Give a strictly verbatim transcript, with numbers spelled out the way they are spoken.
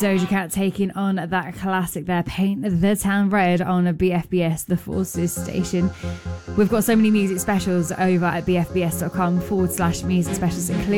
Doja Cat taking on that classic there, Paint the Town Red, on a B F B S, the Forces station. We've got so many music specials over at bfbs.com forward slash music specials, including